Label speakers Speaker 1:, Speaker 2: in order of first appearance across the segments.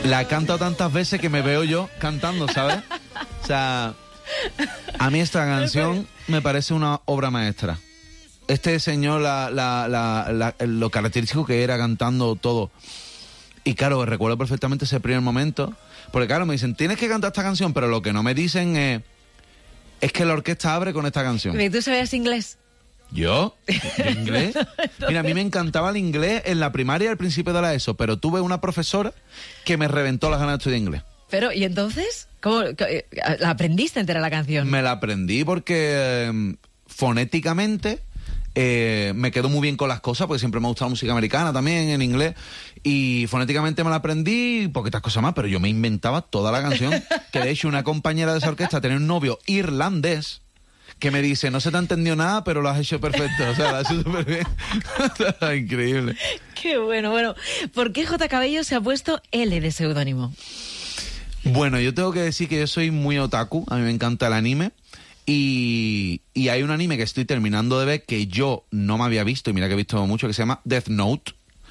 Speaker 1: La he cantado tantas veces que me veo yo cantando, ¿sabes? O sea, a mí esta canción me parece una obra maestra. Este señor, lo característico que era cantando todo. Y claro, recuerdo perfectamente ese primer momento. Porque claro, me dicen, tienes que cantar esta canción, pero lo que no me dicen es que la orquesta abre con esta canción.
Speaker 2: ¿Tú sabías inglés?
Speaker 1: ¿Yo? ¿Inglés? Mira, a mí me encantaba el inglés en la primaria al principio de la ESO, pero tuve una profesora que me reventó las ganas de estudiar inglés.
Speaker 2: Pero, ¿y entonces? ¿Cómo la aprendiste entera la canción?
Speaker 1: Me la aprendí porque fonéticamente me quedo muy bien con las cosas, porque siempre me ha gustado la música americana también, en inglés, y fonéticamente me la aprendí y poquitas cosas más, pero yo me inventaba toda la canción, que de hecho una compañera de esa orquesta tenía un novio irlandés que me dice, no se te ha entendido nada, pero lo has hecho perfecto, o sea, lo has hecho súper bien. Increíble.
Speaker 2: Qué bueno. Bueno, ¿por qué J. Cabello se ha puesto L de seudónimo?
Speaker 1: Bueno, yo tengo que decir que yo soy muy otaku, a mí me encanta el anime. Y hay un anime que estoy terminando de ver que yo no me había visto, y mira que he visto mucho, que se llama Death Note.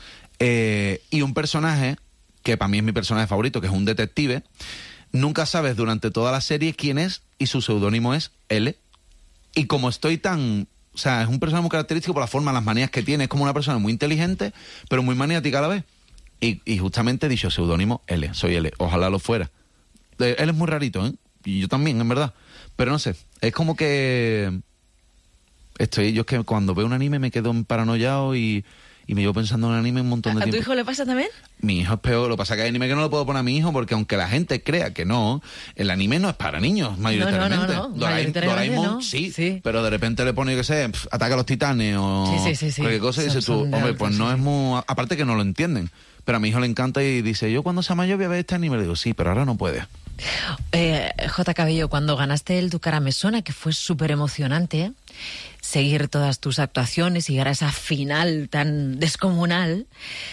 Speaker 1: Y un personaje, que para mí es mi personaje favorito, que es un detective, nunca sabes durante toda la serie quién es, y su seudónimo es L. Y como estoy tan... O sea, es un personaje muy característico por la forma, las manías que tiene. Es como una persona muy inteligente, pero muy maniática a la vez. Y justamente he dicho seudónimo L, soy L. Ojalá lo fuera. Él es muy rarito, ¿eh? Y yo también, en verdad. Pero no sé, es como que... yo es que cuando veo un anime me quedo paranoiado y me llevo pensando en el anime un montón de tiempo.
Speaker 2: ¿A tu hijo le pasa también?
Speaker 1: Mi hijo es peor, lo que pasa es que hay anime que no lo puedo poner a mi hijo porque aunque la gente crea que no, el anime no es para niños, mayoritariamente.
Speaker 2: No.
Speaker 1: Doraemon
Speaker 2: no.
Speaker 1: Sí, pero de repente le pone, yo qué sé, Ataca a los Titanes o
Speaker 2: sí.
Speaker 1: cualquier cosa y dices tú, hombre, pues no es muy... Aparte que no lo entienden, pero a mi hijo le encanta y dice, yo cuando sea mayor voy a ver este anime. Le digo, sí, pero ahora no puedes.
Speaker 2: J. Cabello, cuando ganaste el Tu cara me suena, que fue súper emocionante, seguir todas tus actuaciones y llegar a esa final tan descomunal,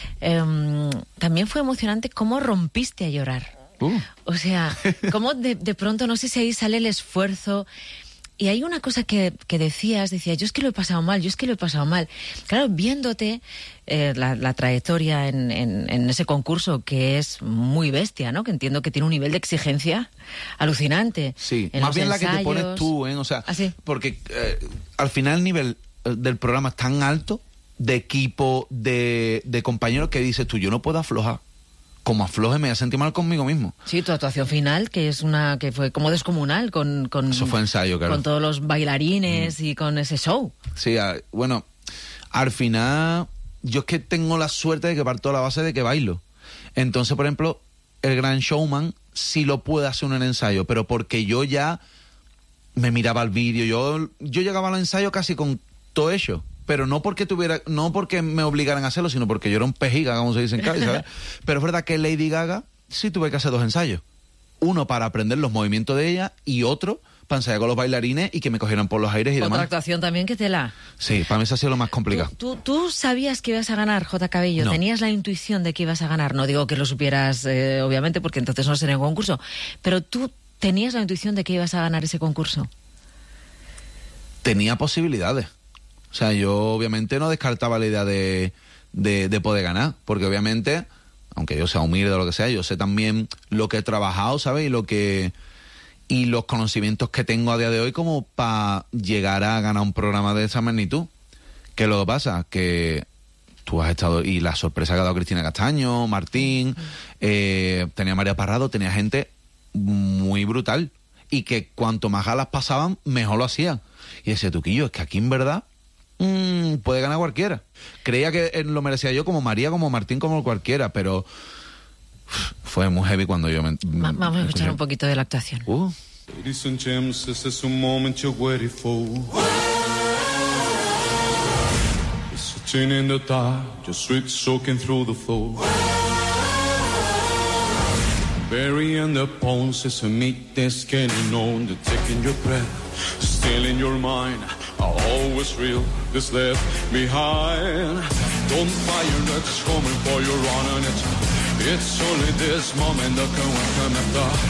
Speaker 2: también fue emocionante cómo rompiste a llorar. O sea, cómo de pronto, no sé si ahí sale el esfuerzo. Y hay una cosa que decía, yo es que lo he pasado mal. Claro, viéndote la trayectoria en ese concurso, que es muy bestia, ¿no? Que entiendo que tiene un nivel de exigencia alucinante.
Speaker 1: Sí, más bien ensayos, la que te pones tú, ¿eh? O sea, porque al final el nivel del programa es tan alto, de equipo, de compañeros, que dices tú, yo no puedo aflojar. Como afloje me voy a sentir mal conmigo mismo.
Speaker 2: Sí, tu actuación final, que fue como descomunal, con
Speaker 1: eso fue ensayo, claro.
Speaker 2: Con todos los bailarines y con ese show.
Speaker 1: Sí, bueno, al final yo es que tengo la suerte de que parto de la base de que bailo. Entonces, por ejemplo, el Gran Showman sí lo puede hacer en un ensayo, pero porque yo ya me miraba el vídeo, yo llegaba al ensayo casi con todo hecho. Pero no porque me obligaran a hacerlo, sino porque yo era un pejiga, como se dice en Cádiz, ¿sabes? Pero es verdad que Lady Gaga sí tuve que hacer 2 ensayos. Uno para aprender los movimientos de ella y otro para ensayar con los bailarines y que me cogieran por los aires y demás.
Speaker 2: Otra actuación también que tela.
Speaker 1: Sí, para mí eso ha sido lo más complicado.
Speaker 2: ¿Tú sabías que ibas a ganar, J. Cabello?
Speaker 1: No.
Speaker 2: ¿Tenías la intuición de que ibas a ganar? No digo que lo supieras, obviamente, porque entonces no sería un concurso. Pero ¿tú tenías la intuición de que ibas a ganar ese concurso?
Speaker 1: Tenía posibilidades. O sea, yo obviamente no descartaba la idea de poder ganar, porque obviamente, aunque yo sea humilde o lo que sea, yo sé también lo que he trabajado, ¿sabes? Y los conocimientos que tengo a día de hoy como para llegar a ganar un programa de esa magnitud. ¿Qué es lo que pasa? Que tú has estado, y la sorpresa que ha dado Cristina Castaño, Martín, tenía María Parrado, tenía gente muy brutal, y que cuanto más galas pasaban, mejor lo hacían. Y ese Tuquillo, es que aquí en verdad puede ganar cualquiera. Creía que lo merecía yo como María, como Martín, como cualquiera, pero fue muy heavy cuando yo
Speaker 2: vamos a escuchar un poquito de la actuación.
Speaker 3: Ladies and gents, this is a moment you're waiting for. Sitting in the dark, your sweat soaking through the floor. Burying the bones is a meat that's getting on. They're taking your breath, stealing your mind. I'll always feel this left behind. Don't fire, that's coming for you, running it. It's only this moment that can welcome after.